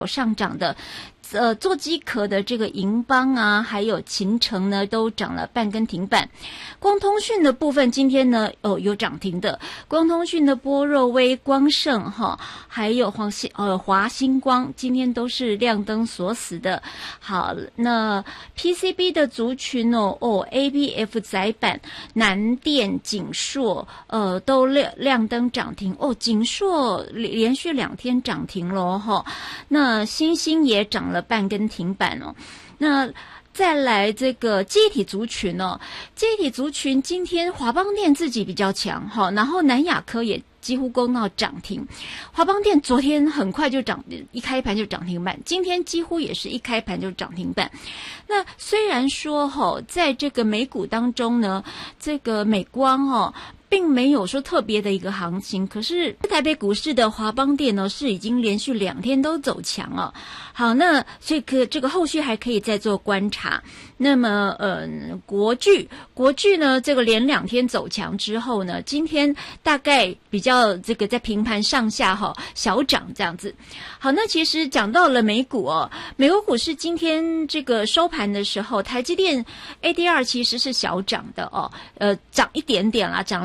有上涨的。做机壳的这个银邦啊，还有勤诚呢，都涨了半根停板。光通讯的部分今天呢，有涨停的。光通讯的波若威、光盛哈，还有华星光，今天都是亮灯锁死的。好，那 PCB 的族群ABF 载板、南电、景硕都亮灯涨停景硕连续2天涨停了哈。那新兴也涨了半根停板那再来这个记忆体族群记忆体族群今天华邦电自己比较强然后南亚科也几乎攻到涨停。华邦电昨天很快就一开盘就涨停板，今天几乎也是一开盘就涨停板。那虽然说在这个美股当中呢，这个美光并没有说特别的一个行情，可是台北股市的华邦电呢是已经连续2天都走强了。好，那所以这个后续还可以再做观察。那么国巨呢这个连2天走强之后呢，今天大概比较这个在平盘上下小涨这样子。好，那其实讲到了美股美国股市今天这个收盘的时候，台积电 ADR 其实是小涨的涨一点点啦，涨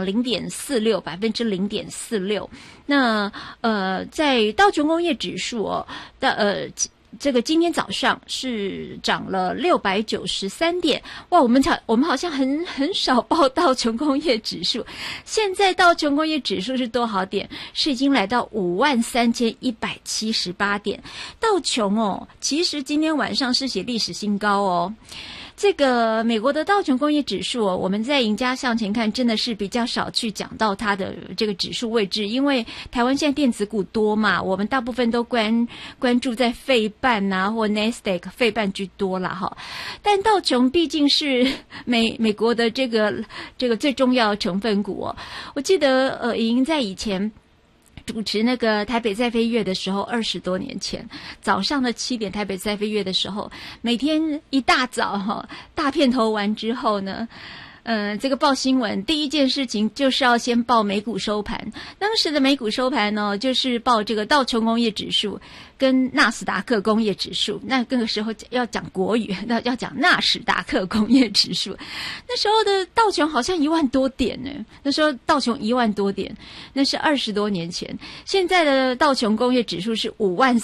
0.46%。那在道琼工业指数这个今天早上是涨了693点。哇，我们好像很少报道琼工业指数。现在道琼工业指数是多少点？是已经来到53178点。道琼其实今天晚上是写历史新高这个美国的道琼工业指数我们在赢家向前看真的是比较少去讲到它的这个指数位置，因为台湾现在电子股多嘛，我们大部分都关注在费半啊或 Nasdaq 费半居多啦但道琼毕竟是美国的这个最重要的成分股我记得已经在以前主持那个台北再飞跃的时候，20多年前早上的7点台北再飞跃的时候，每天一大早大片头完之后呢，这个报新闻第一件事情就是要先报美股收盘。当时的美股收盘呢，就是报这个道琼工业指数跟纳斯达克工业指数。那个时候要讲国语，那要讲纳斯达克工业指数。那时候的道琼好像1万多点呢，那时候道琼1万多点，那是20多年前。现在的道琼工业指数是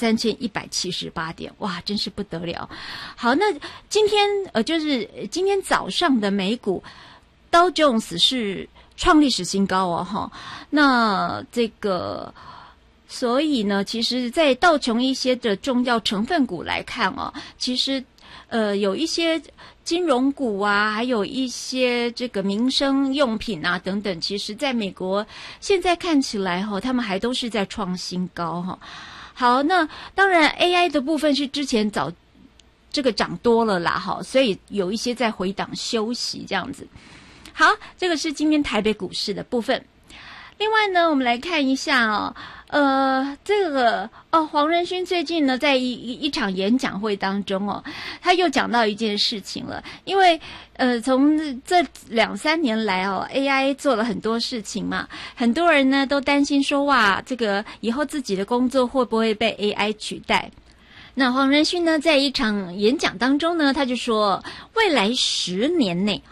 53178点，哇，真是不得了。好，那今天就是今天早上的美股Dow Jones 是创历史新高那这个所以呢，其实在道琼一些的重要成分股来看其实有一些金融股啊，还有一些这个民生用品啊等等，其实在美国现在看起来他们还都是在创新高好，那当然 AI 的部分是之前早这个涨多了啦所以有一些在回档休息这样子。好，这个是今天台北股市的部分。另外呢，我们来看一下这个黄仁勋最近呢，在一场演讲会当中他又讲到一件事情了。因为从这2-3年来AI 做了很多事情嘛，很多人呢都担心说，哇，这个以后自己的工作会不会被 AI 取代？那黄仁勋呢，在一场演讲当中呢，他就说，未来10年内，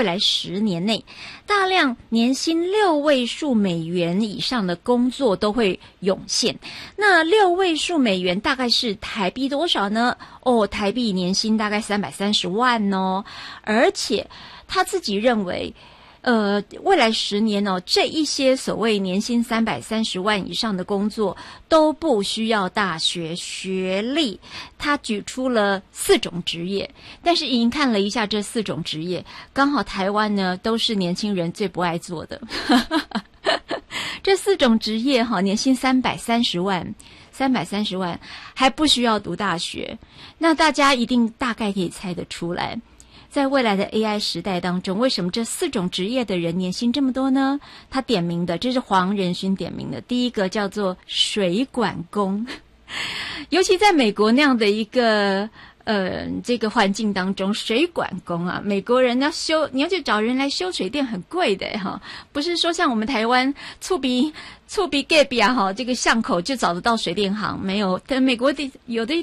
大量年薪6位数美元以上的工作都会涌现。那6位数美元大概是台币多少呢？台币年薪大概330万而且他自己认为未来10年这一些所谓年薪330万以上的工作都不需要大学学历。他举出了4种职业，但是已经看了一下这4种职业，刚好台湾呢都是年轻人最不爱做的。这4种职业年薪330万还不需要读大学。那大家一定大概可以猜得出来，在未来的 AI 时代当中，为什么这4种职业的人年薪这么多呢？他点名的，这是黄仁勋点名的，第一个叫做水管工。尤其在美国那样的一个这个环境当中，水管工啊，美国人你要去找人来修水电很贵的哈，不是说像我们台湾厝边隔壁啊哈，这个巷口就找得到水电行，没有，但美国的有的